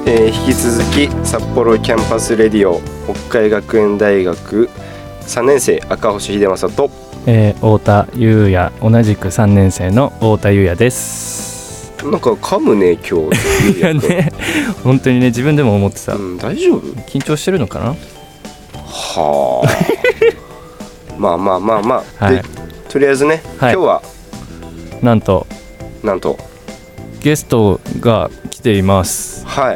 引き続き札幌キャンパスレディオ北海学園大学3年生赤星秀正と、 太田優也、同じく3年生の太田優也です。 なんか噛むね今日。 いやね、本当にね、自分でも思ってた、 大丈夫？ 緊張してるのかな。 はあまあ、 はい、 でとりあえずね、 はい、 今日はなんとゲストが来ています。 はい。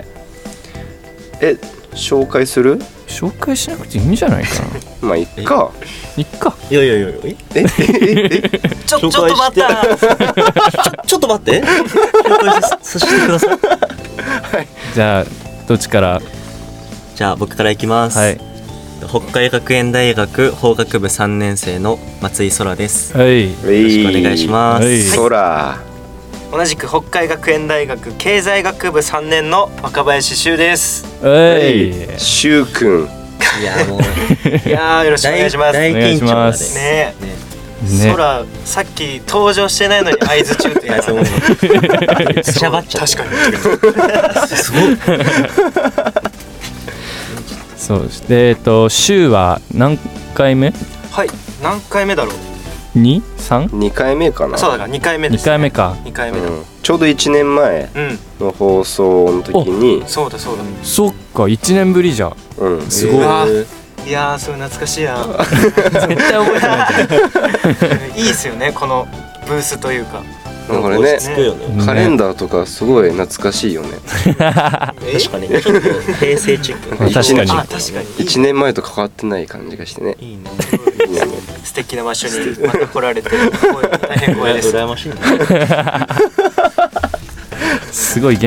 紹介する？ 紹介しなくていいんじゃないかな。 まあいっか。 いっか。 いやちょっと待ったちょっと待って紹介させてください。 はい。 じゃあどっちから？ じゃあ僕からいきます。はい。北海学園大学法学部3年生の松井空です。 はい。 よろしくお願いします。はい、 空。 同じく北海学園大学経済学部3年の若林修です。 修くん。 いやもういやよろしくお願いします。 大緊張ですね。空さっき登場してないのに合図中ってやつもしゃばっちゃった。 確かにすごい。 そうです。で修は何回目？ はい、何回目だろう。 2回目かな。 そうだから2回目です、ね、 2回目か。 2回目だ、 ちょうど1年前の放送の時に、 そうだそっか、1年ぶりじゃん。すごい。 いやー、それ懐かしいな。 絶対覚えてないじゃん。 いいですよね、このブースというか。 これね、カレンダーとかすごい懐かしいよね。 確かにちょっと平成チック。 確かに 1年前と変わってない感じがしてね。 いいね。素敵な場所にまた来られて大変光栄です。 羨ましいね。 すごい